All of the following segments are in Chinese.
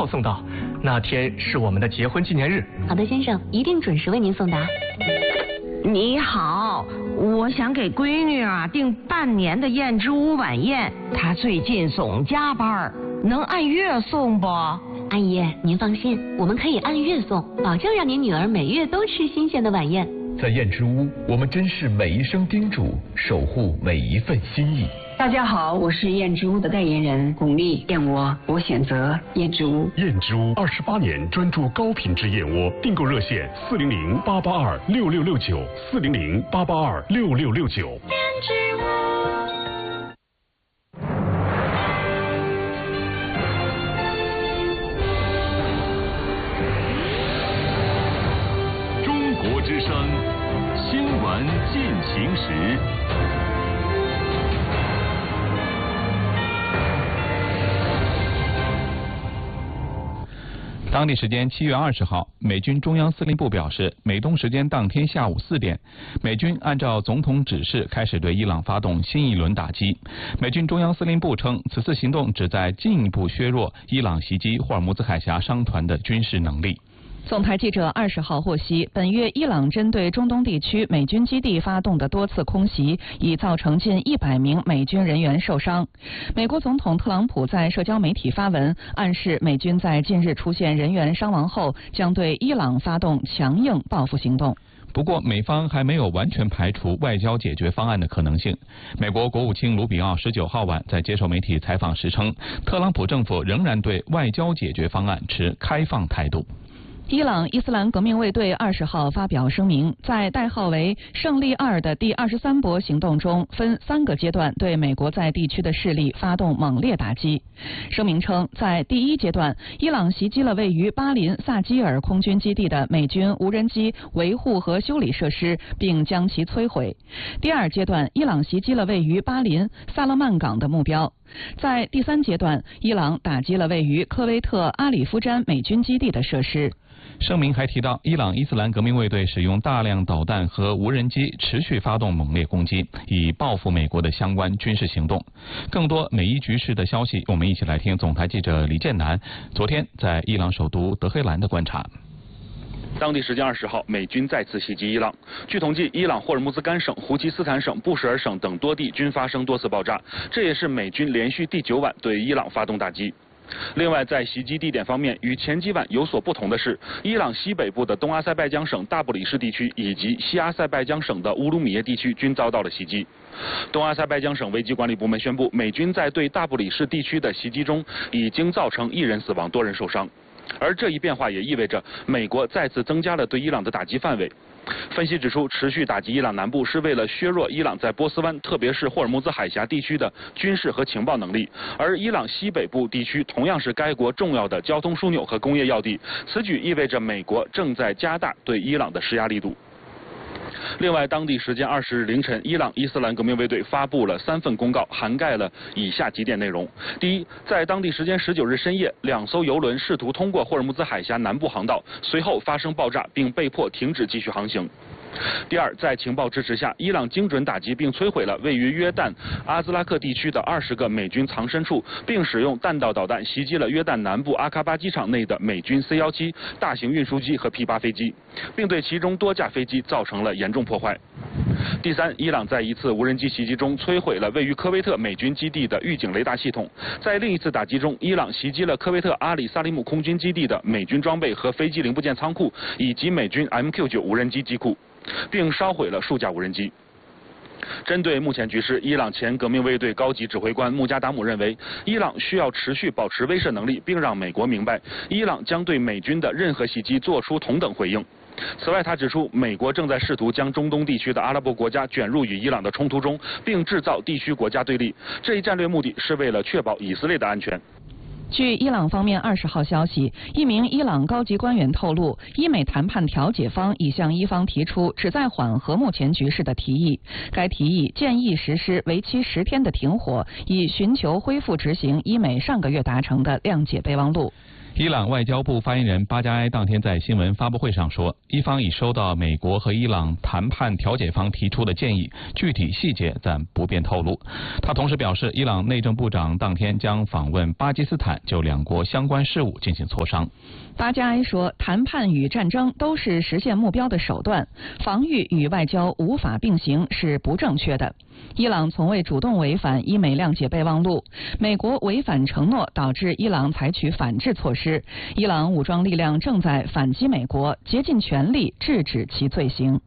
送到。那天是我们的结婚纪念日。 好的，先生，一定准时为您送达。 你好，我想给闺女订半年的燕之屋晚宴，她最近总加班，能按月送不？ 阿姨，您放心，我们可以按月送，保证让您女儿每月都吃新鲜的晚宴。 在燕之屋，我们珍视每一声叮嘱，守护每一份心意。 大家好，我是燕之屋的代言人巩俐，燕窝我选择燕之屋。 燕之屋28年专注高品质燕窝，订购热线400-882-6669，400-882-6669。 燕之屋。 中国之声新闻进行时。 当地时间7月20号，美军中央司令部表示，美东时间当天下午4点，美军按照总统指示开始对伊朗发动新一轮打击。美军中央司令部称，此次行动旨在进一步削弱伊朗袭击霍尔木兹海峡商船的军事能力。 总台记者20号获悉，本月伊朗针对中东地区美军基地发动的多次空袭，已造成近100名美军人员受伤。美国总统特朗普在社交媒体发文，暗示美军在近日出现人员伤亡后，将对伊朗发动强硬报复行动。 不过，美方还没有完全排除外交解决方案的可能性。美国国务卿卢比奥19号晚在接受媒体采访时称，特朗普政府仍然对外交解决方案持开放态度。 伊朗伊斯兰革命卫队20号发表声明，在代号为“胜利2”的第23波行动中，分3个阶段对美国在地区的势力发动猛烈打击。声明称，在第1阶段，伊朗袭击了位于巴林萨基尔空军基地的美军无人机维护和修理设施，并将其摧毁。第2阶段，伊朗袭击了位于巴林萨勒曼港的目标。在第3阶段，伊朗打击了位于科威特阿里夫詹美军基地的设施。 声明还提到，伊朗伊斯兰革命卫队使用大量导弹和无人机持续发动猛烈攻击，以报复美国的相关军事行动。更多美伊局势的消息，我们一起来听总台记者李建南昨天在伊朗首都德黑兰的观察。 当地时间20号，美军再次袭击伊朗。据统计，伊朗霍尔木兹干省、胡奇斯坦省、布什尔省等多地均发生多次爆炸，这也是美军连续第9晚对伊朗发动打击。另外，在袭击地点方面，与前几晚有所不同的是，伊朗西北部的东阿塞拜疆省大布里士地区以及西阿塞拜疆省的乌鲁米耶地区均遭到了袭击。东阿塞拜疆省危机管理部门宣布，美军在对大布里士地区的袭击中已经造成1人死亡、多人受伤。而这一变化也意味着美国再次增加了对伊朗的打击范围。分析指出，持续打击伊朗南部是为了削弱伊朗在波斯湾，特别是霍尔木兹海峡地区的军事和情报能力。而伊朗西北部地区同样是该国重要的交通枢纽和工业要地，此举意味着美国正在加大对伊朗的施压力度。另外，当地时间20日凌晨，伊朗伊斯兰革命卫队发布了3份公告，涵盖了以下几点内容：第一，在当地时间19日深夜，2艘油轮试图通过霍尔木兹海峡南部航道，随后发生爆炸，并被迫停止继续航行。第二，在情报支持下，伊朗精准打击并摧毁了位于约旦阿兹拉克地区的20个美军藏身处，并使用弹道导弹袭击了约旦南部阿卡巴机场内的美军 C-17大型运输机和 P-8飞机，并对其中多架飞机造成了严重破坏。第三，伊朗在一次无人机袭击中摧毁了位于科威特美军基地的预警雷达系统。在另一次打击中，伊朗袭击了科威特阿里萨利姆空军基地的美军装备和飞机零部件仓库，以及美军 MQ-9无人机机库，并烧毁了数架无人机。针对目前局势，伊朗前革命卫队高级指挥官穆加达姆认为，伊朗需要持续保持威慑能力，并让美国明白，伊朗将对美军的任何袭击做出同等回应。此外，他指出，美国正在试图将中东地区的阿拉伯国家卷入与伊朗的冲突中，并制造地区国家对立。这一战略目的是为了确保以色列的安全。 据伊朗方面20号消息，一名伊朗高级官员透露，伊美谈判调解方已向伊方提出旨在缓和目前局势的提议。该提议建议实施为期10天的停火，以寻求恢复执行伊美上个月达成的谅解备忘录。 伊朗外交部发言人巴加埃当天在新闻发布会上说，伊方已收到美国和伊朗谈判调解方提出的建议，具体细节暂不便透露。他同时表示，伊朗内政部长当天将访问巴基斯坦，就两国相关事务进行磋商。 巴加埃说，谈判与战争都是实现目标的手段，防御与外交无法并行是不正确的。伊朗从未主动违反伊美谅解备忘录，美国违反承诺导致伊朗采取反制措施，伊朗武装力量正在反击美国，竭尽全力制止其罪行。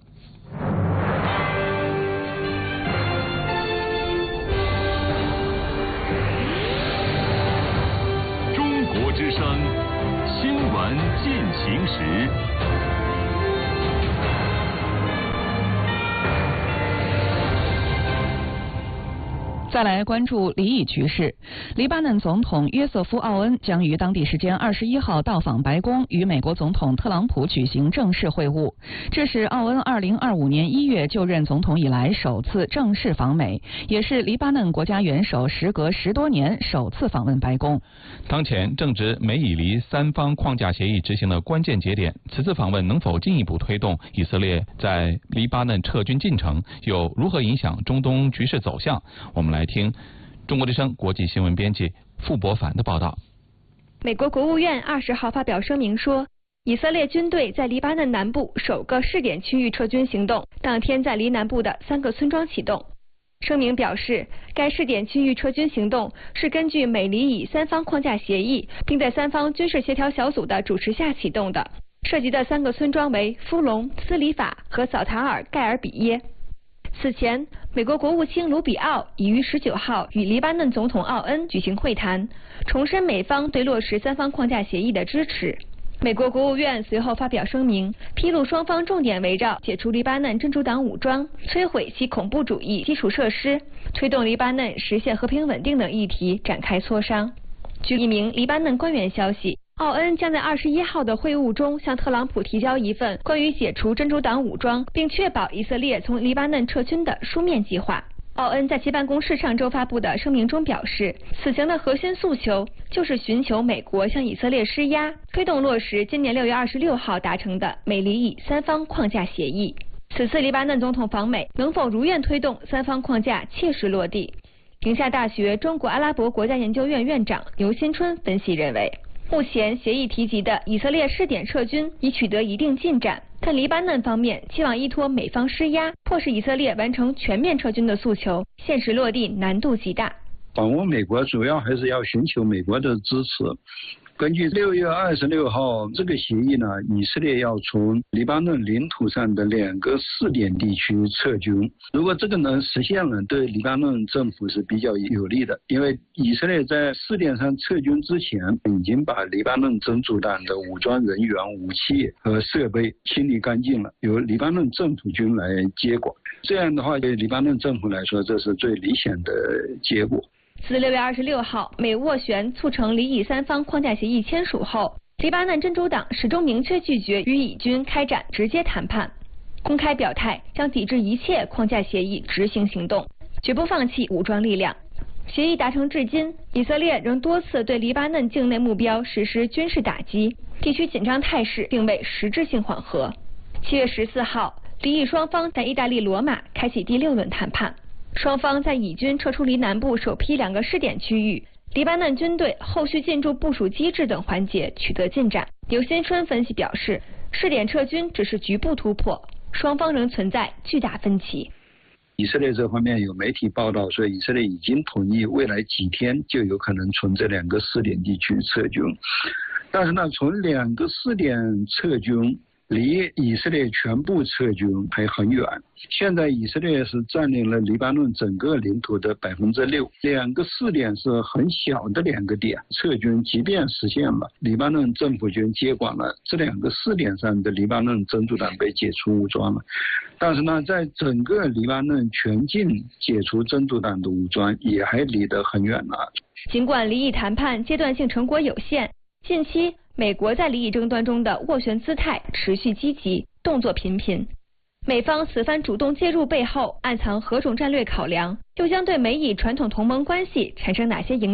中国之声新闻进行时。 再来关注黎以局势。黎巴嫩总统约瑟夫·奥恩将于当地时间21号到访白宫，与美国总统特朗普举行正式会晤。这是奥恩2025年1月就任总统以来首次正式访美，也是黎巴嫩国家元首时隔10多年首次访问白宫。 当前正值美以黎三方框架协议执行的关键节点，此次访问能否进一步推动以色列在黎巴嫩撤军进程，又如何影响中东局势走向？我们来听中国之声国际新闻编辑傅博凡的报道。 美国国务院20号发表声明说，以色列军队在黎巴嫩南部首个试点区域撤军行动当天在黎南部的3个村庄启动。声明表示，该试点区域撤军行动是根据美黎以三方框架协议，并在三方军事协调小组的主持下启动的。涉及的3个村庄为夫隆、斯里法和扫塔尔盖尔比耶。此前，美国国务卿卢比奥已于19号与黎巴嫩总统奥恩举行会谈，重申美方对落实三方框架协议的支持。美国国务院随后发表声明，披露双方重点围绕解除黎巴嫩真主党武装、摧毁其恐怖主义基础设施、推动黎巴嫩实现和平稳定等议题展开磋商。据一名黎巴嫩官员消息，奥恩将在21号的会晤中向特朗普提交一份关于解除真主党武装并确保以色列从黎巴嫩撤军的书面计划。奥恩在其办公室上周发布的声明中表示，此行的核心诉求就是寻求美国向以色列施压，推动落实今年6月26号达成的美黎以三方框架协议。此次黎巴嫩总统访美能否如愿推动三方框架切实落地？宁夏大学中国阿拉伯国家研究院院长牛新春分析认为，目前协议提及的以色列试点撤军已取得一定进展，但黎巴嫩方面期望依托美方施压，迫使以色列完成全面撤军的诉求，现实落地难度极大。 访问美国主要还是要寻求美国的支持。根据6月26号这个协议呢，以色列要从黎巴嫩领土上的2个试点地区撤军。如果这个能实现了，对黎巴嫩政府是比较有利的，因为以色列在试点上撤军之前，已经把黎巴嫩真主党的武装人员、武器和设备清理干净了，由黎巴嫩政府军来接管。这样的话，对黎巴嫩政府来说，这是最理想的结果。 自6月26号美斡旋促成黎以三方框架协议签署后，黎巴嫩真主党始终明确拒绝与以军开展直接谈判，公开表态将抵制一切框架协议执行行动，绝不放弃武装力量。协议达成至今，以色列仍多次对黎巴嫩境内目标实施军事打击，地区紧张态势并未实质性缓和。7月14号，黎以双方在意大利罗马开启第6轮谈判。双方在以军撤出黎南部首批2个试点区域、黎巴嫩军队后续进驻部署机制等环节取得进展。刘新春分析表示，试点撤军只是局部突破，双方仍存在巨大分歧。 以色列这方面有媒体报道说，以色列已经同意未来几天就有可能从这2个试点地区撤军，但是呢，从2个试点撤军离以色列全部撤军还很远。现在以色列是占领了黎巴嫩整个领土的6%，2个试点是很小的2个点，撤军即便实现了，黎巴嫩政府军接管了这2个试点上的黎巴嫩真主党被解除武装了，但是呢，在整个黎巴嫩全境解除真主党的武装也还离得很远了。 尽管黎以谈判阶段性成果有限，近期美国在黎以争端中的斡旋姿态持续积极，动作频频。美方此番主动介入背后暗藏何种战略考量，又将对美以传统同盟关系产生哪些影响？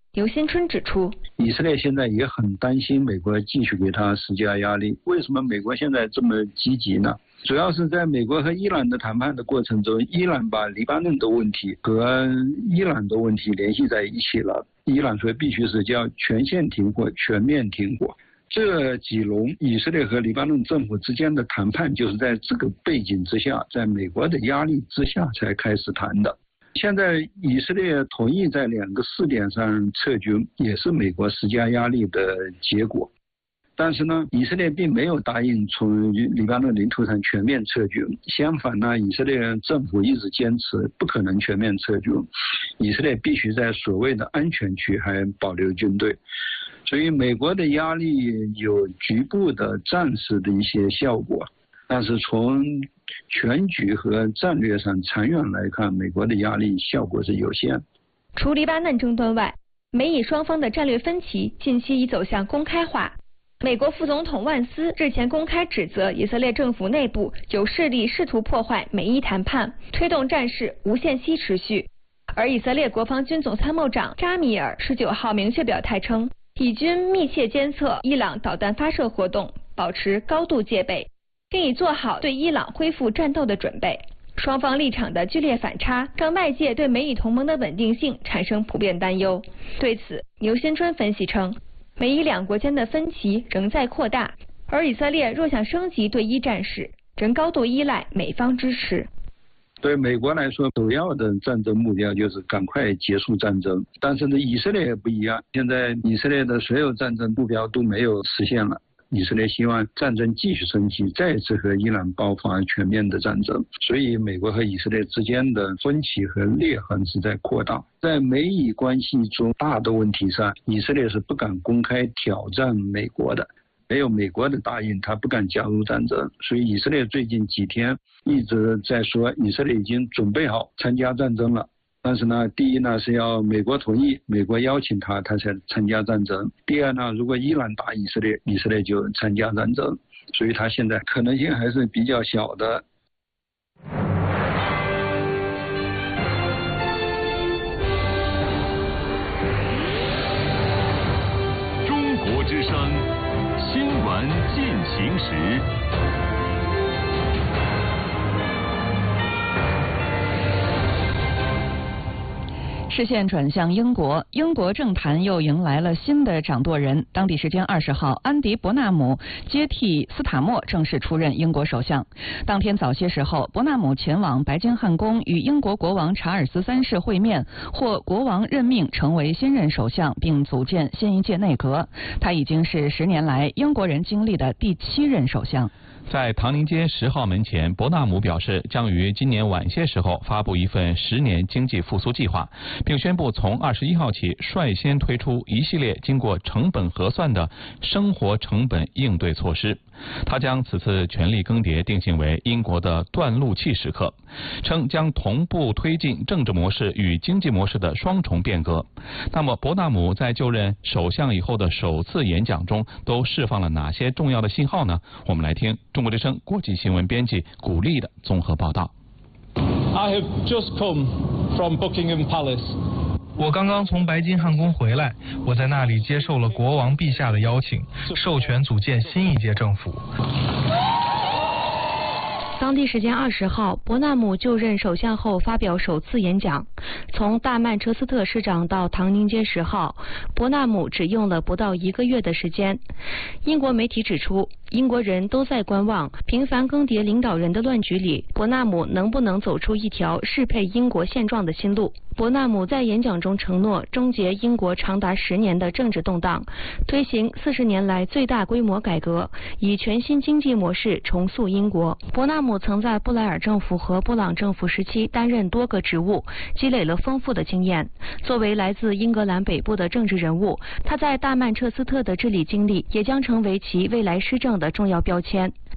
刘新春指出， 以色列现在也很担心美国继续给他施加压力。为什么美国现在这么积极呢？主要是在美国和伊朗的谈判的过程中，伊朗把黎巴嫩的问题和伊朗的问题联系在一起了。伊朗说必须是叫全线停火、全面停火。这几轮以色列和黎巴嫩政府之间的谈判，就是在这个背景之下，在美国的压力之下才开始谈的。现在以色列同意在2个试点上撤军，也是美国施加压力的结果。但是呢，以色列并没有答应从黎巴嫩领土上全面撤军，相反呢，以色列政府一直坚持不可能全面撤军，以色列必须在所谓的安全区还保留军队。所以美国的压力有局部的暂时的一些效果，但是从全局和战略上长远来看，美国的压力效果是有限。 除黎巴嫩争端外，美以双方的战略分歧近期已走向公开化。美国副总统万斯日前公开指责以色列政府内部有势力试图破坏美伊谈判，推动战事无限期持续。而以色列国防军总参谋长扎米尔19号明确表态称，以军密切监测伊朗导弹发射活动，保持高度戒备，并已做好对伊朗恢复战斗的准备。双方立场的剧烈反差，让外界对美以同盟的稳定性产生普遍担忧。对此，牛新春分析称，美伊两国间的分歧仍在扩大，而以色列若想升级对伊战事，仍高度依赖美方支持。 对美国来说，首要的战争目标就是赶快结束战争。但是呢，以色列也不一样，现在以色列的所有战争目标都没有实现了。以色列希望战争继续升级，再次和伊朗爆发全面的战争，所以美国和以色列之间的分歧和裂痕是在扩大。在美以关系中大的问题上，以色列是不敢公开挑战美国的，没有美国的答应，他不敢加入战争。所以以色列最近几天一直在说，以色列已经准备好参加战争了。但是呢，第一呢是要美国同意，美国邀请他才参加战争。第二呢，如果伊朗打以色列，以色列就参加战争。所以他现在可能性还是比较小的。 中国之声，新闻进行时。 视线转向英国，英国政坛又迎来了新的掌舵人。当地时间20号，安迪·伯纳姆接替斯塔默正式出任英国首相。当天早些时候，伯纳姆前往白金汉宫与英国国王查尔斯3世会面，获国王任命成为新任首相，并组建新一届内阁。他已经是10年来英国人经历的第7任首相。 在唐宁街10号门前，伯纳姆表示将于今年晚些时候发布一份10年经济复苏计划，并宣布从21号起率先推出一系列经过成本核算的生活成本应对措施。他将此次权力更迭定性为英国的断路器时刻，称将同步推进政治模式与经济模式的双重变革。那么伯纳姆在就任首相以后的首次演讲中都释放了哪些重要的信号呢？我们来听中国之声国际新闻编辑古丽的综合报道。 I have just come from Buckingham Palace. 我刚刚从白金汉宫回来，我在那里接受了国王陛下的邀请，授权组建新一届政府。 当地时间20号，伯纳姆就任首相后发表首次演讲。从大曼彻斯特市长到唐宁街10号，伯纳姆只用了不到1个月的时间。英国媒体指出，英国人都在观望频繁更迭领导人的乱局里，伯纳姆能不能走出一条适配英国现状的新路。伯纳姆在演讲中承诺终结英国长达10年的政治动荡，推行40年来最大规模改革，以全新经济模式重塑英国。伯纳姆曾在布莱尔政府和布朗政府时期担任多个职务，积累了丰富的经验。作为来自英格兰北部的政治人物，他在大曼彻斯特的治理经历也将成为其未来施政的重要标签。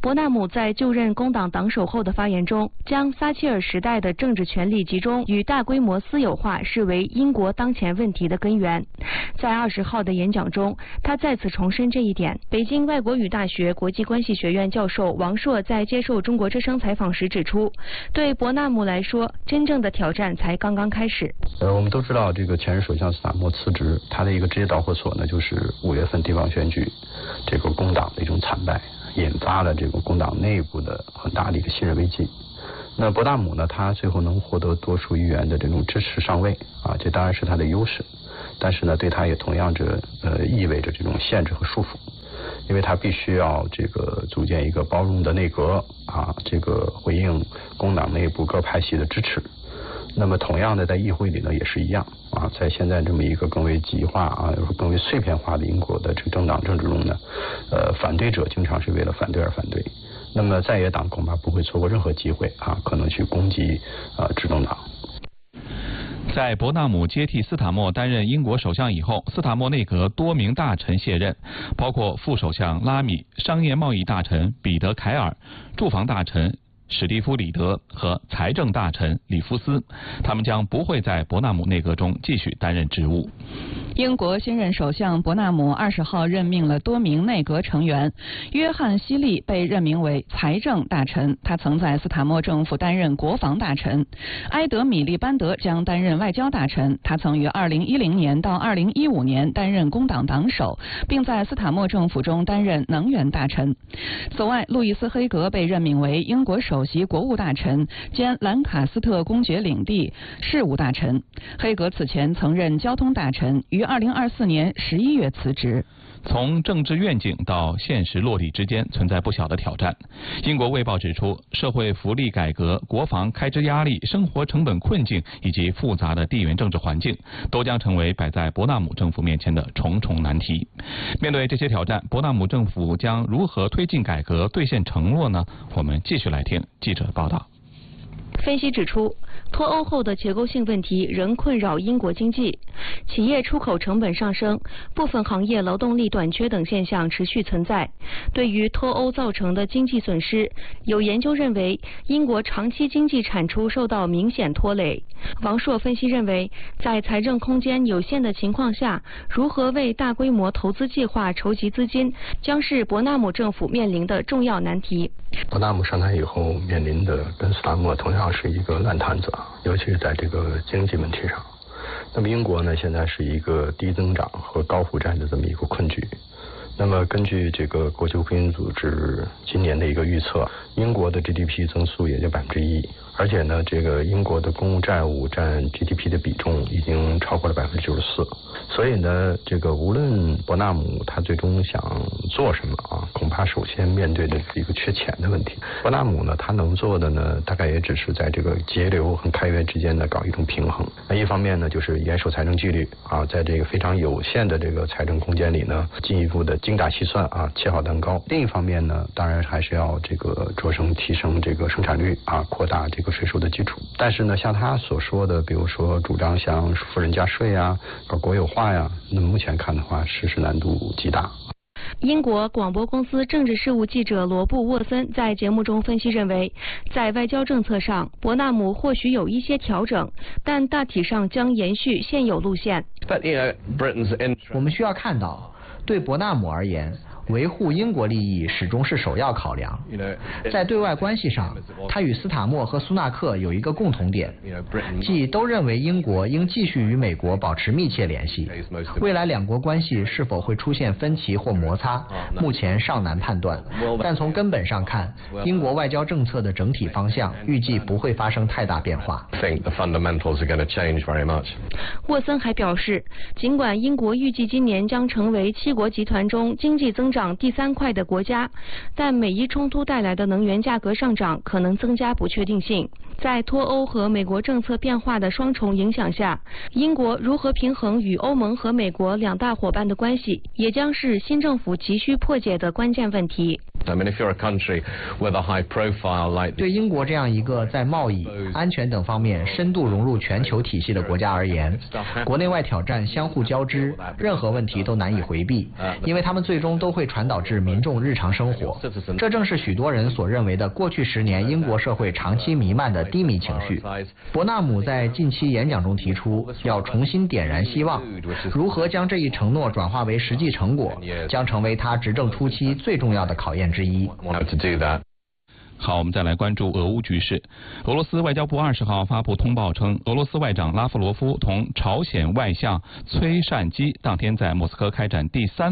伯纳姆在就任工党党首后的发言中，将撒切尔时代的政治权力集中与大规模私有化视为英国当前问题的根源。在20号的演讲中，他再次重申这一点。北京外国语大学国际关系学院教授王朔在接受中国之声采访时指出，对伯纳姆来说，真正的挑战才刚刚开始。 我们都知道，这个前任首相斯塔默辞职，他的一个直接导火索呢，就是5月份地方选举，这个工党的一种惨败，引发了这个工党内部的很大的一个信任危机。那伯纳姆呢，他最后能获得多数议员的这种支持上位啊，这当然是他的优势，但是呢，对他也同样意味着这种限制和束缚，因为他必须要这个组建一个包容的内阁啊，这个回应工党内部各派系的支持。那么同样的，在议会里呢也是一样啊，在现在这么一个更为极化啊、更为碎片化的英国的这个政党政治中呢，反对者经常是为了反对而反对。那么在野党恐怕不会错过任何机会啊，可能去攻击执政党。 在伯纳姆接替斯塔默担任英国首相以后，斯塔默内阁多名大臣卸任，包括副首相拉米、商业贸易大臣彼得凯尔、住房大臣史蒂夫里德和财政大臣里夫斯，他们将不会在伯纳姆内阁中继续担任职务。 英国新任首相伯纳姆20号任命了多名内阁成员，约翰希利被任命为财政大臣，他曾在斯塔默政府担任国防大臣；埃德米利班德将担任外交大臣，他曾于2010年到2015年担任工党党首，并在斯塔默政府中担任能源大臣。此外，路易斯黑格被任命为英国首席国务大臣兼兰卡斯特公爵领地事务大臣。黑格此前曾任交通大臣，于2024年11月辞职。 从政治愿景到现实落地之间存在不小的挑战。英国卫报指出，社会福利改革、国防开支压力、生活成本困境以及复杂的地缘政治环境，都将成为摆在伯纳姆政府面前的重重难题。面对这些挑战，伯纳姆政府将如何推进改革、兑现承诺呢？我们继续来听记者报道。 分析指出，脱欧后的结构性问题仍困扰英国经济，企业出口成本上升，部分行业劳动力短缺等现象持续存在。对于脱欧造成的经济损失，有研究认为，英国长期经济产出受到明显拖累。王朔分析认为，在财政空间有限的情况下，如何为大规模投资计划筹集资金，将是伯纳姆政府面临的重要难题。 伯纳姆上台以后面临的跟斯塔默同样是一个烂摊子啊，尤其是在这个经济问题上。那么英国呢，现在是一个低增长和高负债的这么一个困局。那么根据这个国际货币组织今年的一个预测，英国的 GDP 增速也就1%，而且呢，这个英国的公共债务占 GDP 的比重已经超过了94%。所以呢，这个无论伯纳姆他最终想做什么啊，恐怕首先面对的是一个缺钱的问题。伯纳姆呢，他能做的呢，大概也只是在这个节流和开源之间呢搞一种平衡。那一方面呢，就是严守财政纪律啊，在这个非常有限的这个财政空间里呢，进一步的精打细算啊，切好蛋糕。另一方面呢，当然还是要这个着手提升这个生产率啊，扩大这个税收的基础。但是呢，像他所说的，比如说主张像富人加税啊，搞国有化呀，那么目前看的话，实施难度极大。 英国广播公司政治事务记者罗布·沃森在节目中分析认为，在外交政策上，伯纳姆或许有一些调整，但大体上将延续现有路线。 我们需要看到，对伯纳姆而言，维护英国利益始终是首要考量。在对外关系上，他与斯塔默和苏纳克有一个共同点，即都认为英国应继续与美国保持密切联系。未来两国关系是否会出现分歧或摩擦，目前尚难判断。但从根本上看，英国外交政策的整体方向预计不会发生太大变化。 沃森还表示，尽管英国预计今年将成为7国集团中经济增长第3快的国家，但美伊冲突带来的能源价格上涨可能增加不确定性。在脱欧和美国政策变化的双重影响下，英国如何平衡与欧盟和美国两大伙伴的关系，也将是新政府急需破解的关键问题。 对英国这样一个在贸易、安全等方面深度融入全球体系的国家而言，国内外挑战相互交织，任何问题都难以回避，因为他们最终都会会传导至民众日常生活。这正是许多人所认为的过去10年英国社会长期弥漫的低迷情绪。伯纳姆在近期演讲中提出，要重新点燃希望。如何将这一承诺转化为实际成果，将成为他执政初期最重要的考验之一。 好，我们再来关注俄乌局势。俄罗斯外交部20号发布通报称，俄罗斯外长拉夫罗夫同朝鲜外相崔善基当天在莫斯科开展第3